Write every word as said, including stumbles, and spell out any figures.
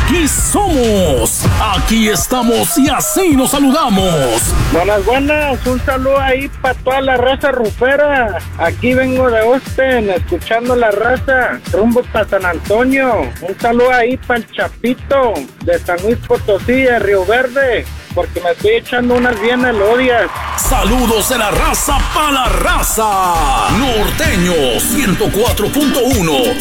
aquí somos, aquí estamos y así nos saludamos. Buenas, buenas, un saludo ahí para toda la raza rufera. Aquí vengo de Austin, escuchando la raza, rumbo para San Antonio. Un saludo ahí para el Chapito, de San Luis Potosí, de Río Verde, porque me estoy echando unas bien elodias. Saludos de la raza para la raza. Norteño ciento cuatro punto uno.